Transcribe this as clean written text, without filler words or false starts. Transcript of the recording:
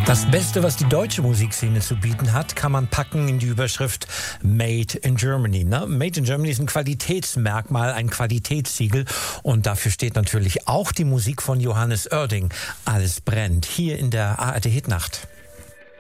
Das Beste, was die deutsche Musikszene zu bieten hat, kann man packen in die Überschrift Made in Germany. Made in Germany ist ein Qualitätsmerkmal, ein Qualitätssiegel. Und dafür steht natürlich auch die Musik von Johannes Oerding. Alles brennt hier in der ARD Hitnacht.